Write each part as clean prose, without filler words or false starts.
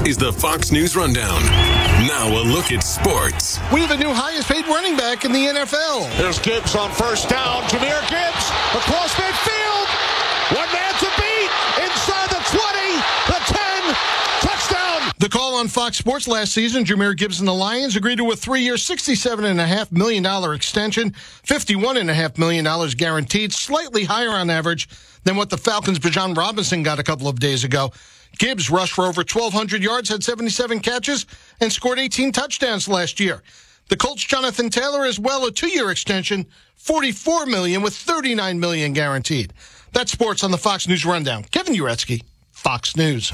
is the Fox News Rundown. Now a look at sports. We have a new highest-paid running back in the NFL. There's Gibbs on first down. Jahmyr Gibbs across midfield. One man to beat. Inside the 20, the 10. Touchdown. The call on Fox Sports last season, Jahmyr Gibbs and the Lions agreed to a 3-year, $67.5 million extension, $51.5 million guaranteed, slightly higher on average than what the Falcons' Bijan Robinson got a couple of days ago. Gibbs rushed for over 1,200 yards, had 77 catches, and scored 18 touchdowns last year. The Colts' Jonathan Taylor as well, a 2-year extension, $44 million with $39 million guaranteed. That's sports on the Fox News Rundown. Kevin Uretsky, Fox News.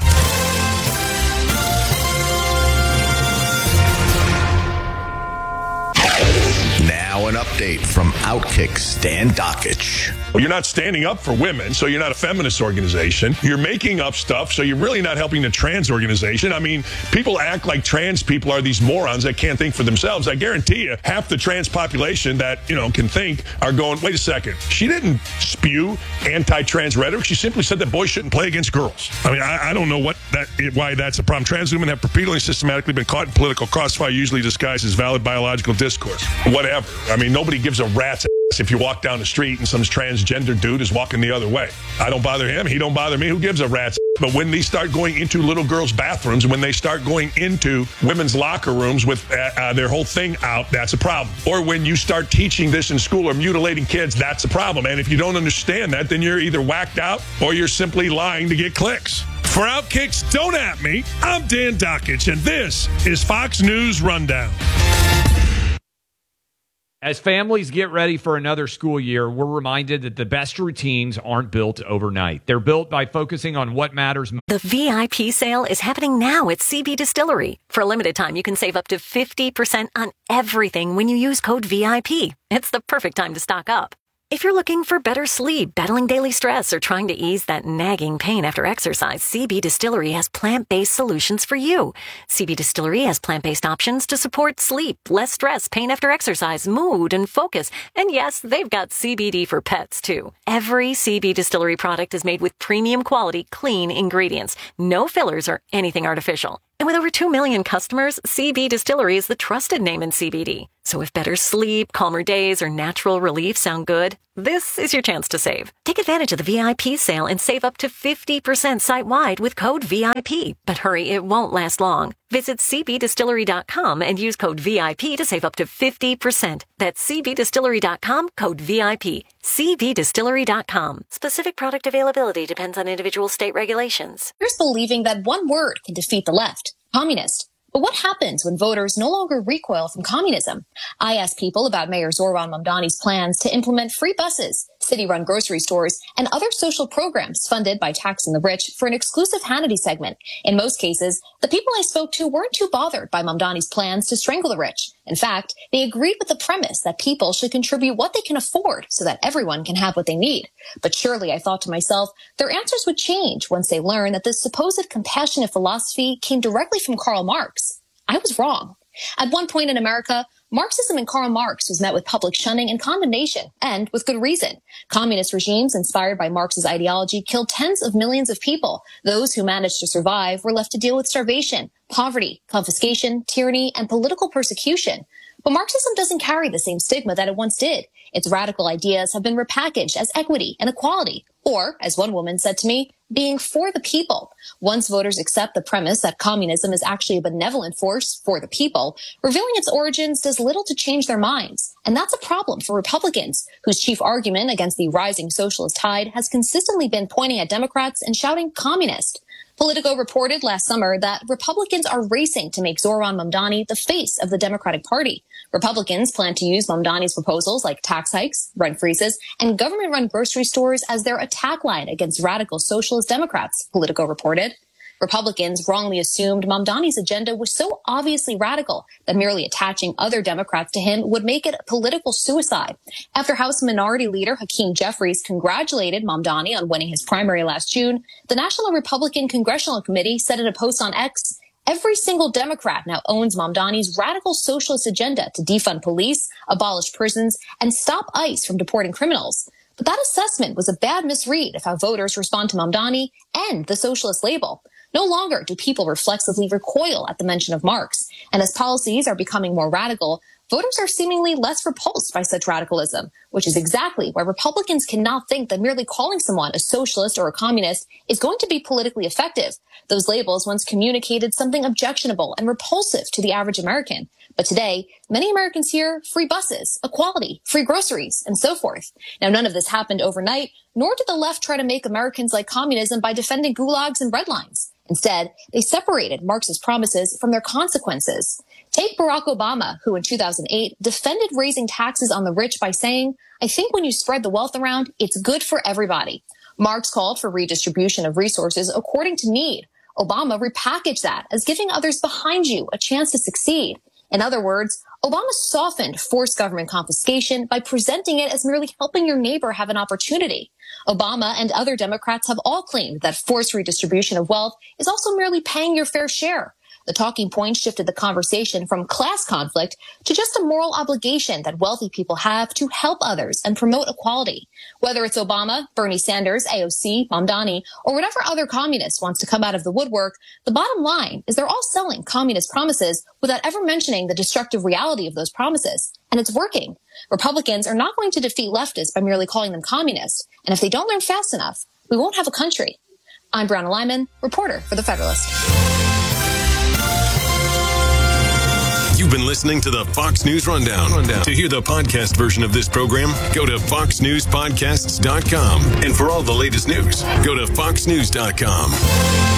Now an update from Outkick Stan Dockich. You're not standing up for women, so you're not a feminist organization. You're making up stuff, so you're really not helping the trans organization. I mean, people act like trans people are these morons that can't think for themselves. I guarantee you, half the trans population that, can think are going, wait a second. She didn't spew anti-trans rhetoric. She simply said that boys shouldn't play against girls. I mean, I don't know why that's a problem. Trans women have repeatedly systematically been caught in political crossfire, usually disguised as valid biological discourse. Whatever. I mean, nobody gives a rat's ass if you walk down the street and some transgender dude is walking the other way. I don't bother him. He don't bother me. Who gives a rat's ass? But when they start going into little girls' bathrooms, when they start going into women's locker rooms with their whole thing out, that's a problem. Or when you start teaching this in school or mutilating kids, that's a problem. And if you don't understand that, then you're either whacked out or you're simply lying to get clicks. For Outkicks, don't at me. I'm Dan Dockich, and this is Fox News Rundown. As families get ready for another school year, we're reminded that the best routines aren't built overnight. They're built by focusing on what matters most. The VIP sale is happening now at CB Distillery. For a limited time, you can save up to 50% on everything when you use code VIP. It's the perfect time to stock up. If you're looking for better sleep, battling daily stress, or trying to ease that nagging pain after exercise, CB Distillery has plant-based solutions for you. CB Distillery has plant-based options to support sleep, less stress, pain after exercise, mood, and focus. And yes, they've got CBD for pets, too. Every CB Distillery product is made with premium quality, clean ingredients. No fillers or anything artificial. And with over 2 million customers, CB Distillery is the trusted name in CBD. So if better sleep, calmer days, or natural relief sound good, this is your chance to save. Take advantage of the VIP sale and save up to 50% site-wide with code VIP. But hurry, it won't last long. Visit cbdistillery.com and use code VIP to save up to 50%. That's cbdistillery.com, code VIP. cbdistillery.com. Specific product availability depends on individual state regulations. Here's believing that one word can defeat the left: communist. But what happens when voters no longer recoil from communism? I asked people about Mayor Zohran Mamdani's plans to implement free buses, city-run grocery stores, and other social programs funded by taxing the rich for an exclusive Hannity segment. In most cases, the people I spoke to weren't too bothered by Mamdani's plans to strangle the rich. In fact, they agreed with the premise that people should contribute what they can afford so that everyone can have what they need. But surely, I thought to myself, their answers would change once they learn that this supposed compassionate philosophy came directly from Karl Marx. I was wrong. At one point in America, Marxism and Karl Marx was met with public shunning and condemnation, and with good reason. Communist regimes inspired by Marx's ideology killed tens of millions of people. Those who managed to survive were left to deal with starvation, poverty, confiscation, tyranny, and political persecution. But Marxism doesn't carry the same stigma that it once did. Its radical ideas have been repackaged as equity and equality, or, as one woman said to me, being for the people. Once voters accept the premise that communism is actually a benevolent force for the people, revealing its origins does little to change their minds. And that's a problem for Republicans, whose chief argument against the rising socialist tide has consistently been pointing at Democrats and shouting communist. Politico reported last summer that Republicans are racing to make Zohran Mamdani the face of the Democratic Party. Republicans plan to use Mamdani's proposals like tax hikes, rent freezes, and government-run grocery stores as their attack line against radical socialist Democrats, Politico reported. Republicans wrongly assumed Mamdani's agenda was so obviously radical that merely attaching other Democrats to him would make it a political suicide. After House Minority Leader Hakeem Jeffries congratulated Mamdani on winning his primary last June, the National Republican Congressional Committee said in a post on X, "Every single Democrat now owns Mamdani's radical socialist agenda to defund police, abolish prisons, and stop ICE from deporting criminals." But that assessment was a bad misread of how voters respond to Mamdani and the socialist label. No longer do people reflexively recoil at the mention of Marx. And as policies are becoming more radical, voters are seemingly less repulsed by such radicalism, which is exactly why Republicans cannot think that merely calling someone a socialist or a communist is going to be politically effective. Those labels once communicated something objectionable and repulsive to the average American. But today, many Americans hear free buses, equality, free groceries, and so forth. Now, none of this happened overnight, nor did the left try to make Americans like communism by defending gulags and breadlines. Instead, they separated Marx's promises from their consequences. Take Barack Obama, who in 2008 defended raising taxes on the rich by saying, "I think when you spread the wealth around, it's good for everybody." Marx called for redistribution of resources according to need. Obama repackaged that as giving others behind you a chance to succeed. In other words, Obama softened forced government confiscation by presenting it as merely helping your neighbor have an opportunity. Obama and other Democrats have all claimed that forced redistribution of wealth is also merely paying your fair share. The talking point shifted the conversation from class conflict to just a moral obligation that wealthy people have to help others and promote equality. Whether it's Obama, Bernie Sanders, AOC, Mamdani, or whatever other communist wants to come out of the woodwork, the bottom line is they're all selling communist promises without ever mentioning the destructive reality of those promises. And it's working. Republicans are not going to defeat leftists by merely calling them communists. And if they don't learn fast enough, we won't have a country. I'm Brianna Lyman, reporter for The Federalist. You've been listening to the Fox News Rundown. To hear the podcast version of this program, go to foxnewspodcasts.com. And for all the latest news, go to foxnews.com.